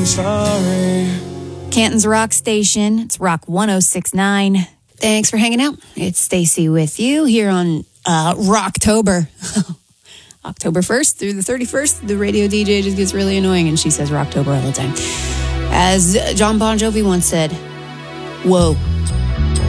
sorry. Canton's Rock Station. It's Rock 106.9. Thanks for hanging out. It's Stacy with you here on Rocktober. October 1st through the 31st. The radio DJ just gets really annoying and she says Rocktober all the time. As John Bon Jovi once said, whoa.